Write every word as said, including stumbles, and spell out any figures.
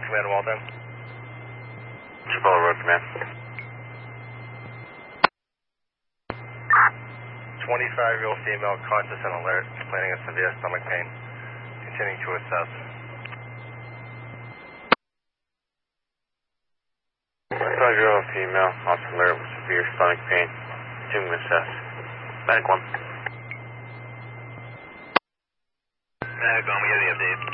Command Walton. Cibolo Road Command. twenty-five-year-old female, conscious and alert, complaining of severe stomach pain. Continuing to assess. twenty-five-year-old female, also alert with severe stomach pain. Continuing to assess. Medic one. Medic one, we get the update.